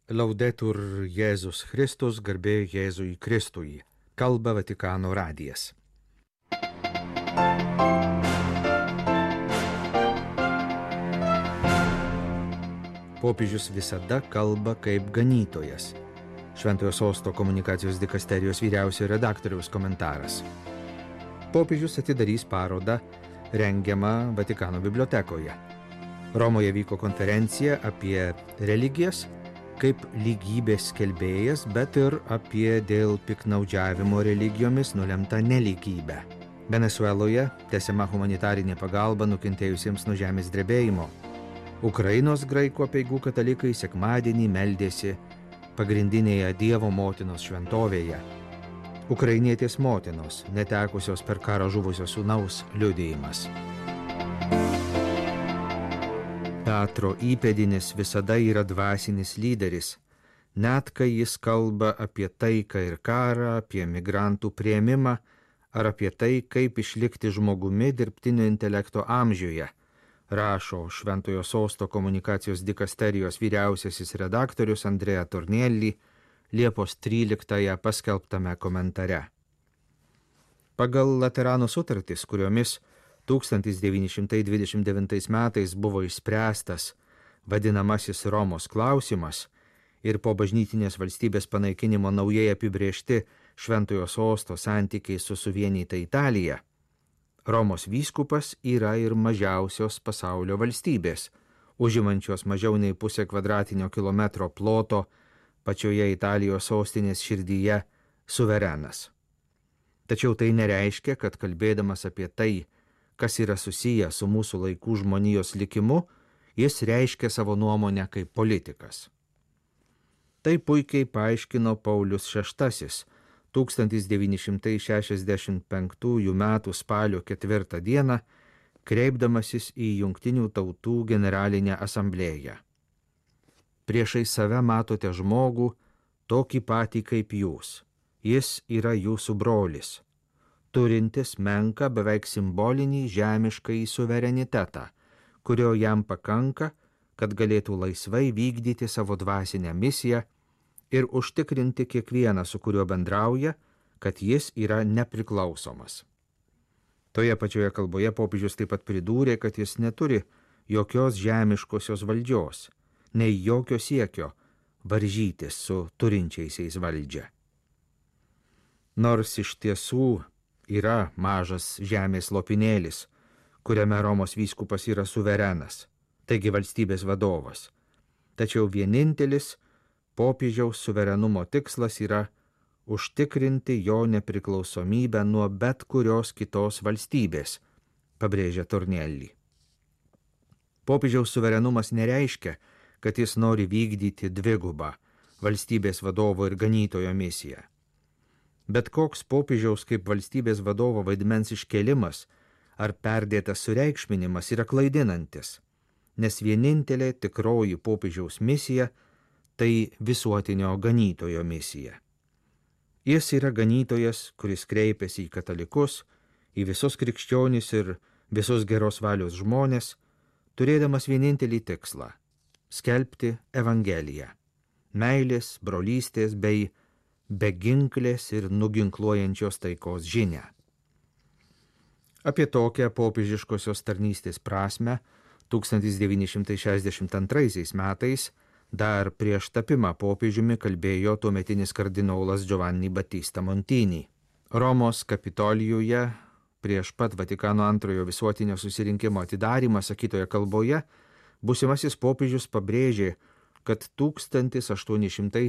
Laudetur Jėzus Kristus, garbė Jėzui Kristui. Kalba Vatikano radijas. Popiežius visada kalba kaip ganytojas. Šventojo Sosto komunikacijos dikasterijos vyriausiojo redaktoriaus komentaras. Popiežius atidarys parodą rengiamą Vatikano bibliotekoje. Romoje vyko konferencija apie religijas kaip lygybės skelbėjas, bet ir apie dėl piktnaudžiavimo religijomis nulemtą nelygybę. Venesueloje tęsiama humanitarinė pagalba nukentėjusiems nuo žemės drebėjimo. Ukrainos graikų apeigų katalikai sekmadienį meldėsi pagrindinėje Dievo motinos šventovėje. Ukrainietės motinos, netekusios per karą žuvusio sūnaus liudijimas. Petro įpėdinis visada yra dvasinis lyderis, net kai jis kalba apie taiką ir karą, apie migrantų priėmimą ar apie tai, kaip išlikti žmogumi dirbtinio intelekto amžiuje, rašo Šventojo Sosto komunikacijos dikasterijos vyriausiasis redaktorius Andrea Tornielli Liepos 13 paskelbtame komentare. Pagal Laterano sutartis, kuriomis 1929 metais buvo išspręstas vadinamasis Romos klausimas ir po bažnytinės valstybės panaikinimo naujai apibrėžti Šventojo Sosto santykiai su suvienyta Italija, Romos vyskupas yra ir mažiausios pasaulio valstybės, užimančios mažiau nei pusę kvadratinio kilometro ploto pačioje Italijos sostinės širdyje suverenas. Tačiau tai nereiškia, kad kalbėdamas apie tai, kas yra susiję su mūsų laikų žmonijos likimu, jis reiškia savo nuomonę kaip politikas. Tai puikiai paaiškino Paulius VI 1965 m. spalio 4 d. kreipdamasis į Jungtinių tautų generalinę asamblėją. Priešai save matote žmogų, tokį patį kaip jūs. Jis yra jūsų brolis, turintis menką beveik simbolinį žemiškąjį suverenitetą, kurio jam pakanka, kad galėtų laisvai vykdyti savo dvasinę misiją ir užtikrinti kiekvieną, su kuriuo bendrauja, kad jis yra nepriklausomas. Toje pačioje kalboje popiežius taip pat pridūrė, kad jis neturi jokios žemiškosios valdžios, nei jokio siekio varžytis su turinčiaisiais valdžią. Nors iš tiesų yra mažas žemės lopinėlis, kuriame Romos vyskupas yra suverenas, taigi valstybės vadovas. Tačiau vienintelis popiežiaus suverenumo tikslas yra užtikrinti jo nepriklausomybę nuo bet kurios kitos valstybės, pabrėžia Tornielli. Popiežiaus suverenumas nereiškia, kad jis nori vykdyti dvigubą valstybės vadovo ir ganytojo misiją. Bet koks popiežiaus kaip valstybės vadovo vaidmens iškėlimas ar perdėtas sureikšminimas yra klaidinantis, nes vienintelė tikroji popiežiaus misija tai visuotinio ganytojo misija. Jis yra ganytojas, kuris kreipiasi į katalikus, į visus krikščionis ir visus geros valios žmonės, turėdamas vienintelį tikslą – skelbti Evangeliją, meilės, brolystės bei beginklės ir nuginkluojančios taikos žinią. Apie tokią popiežiškosios tarnystės prasme 1962 metais dar prieš tapimą popiežiumi kalbėjo tuometinis kardinolas Giovanni Battista Montini. Romos Kapitolijuje prieš pat Vatikano antrojo visuotinio susirinkimo atidarymą sakytoje kalboje būsimasis popiežius pabrėžė, kad 1800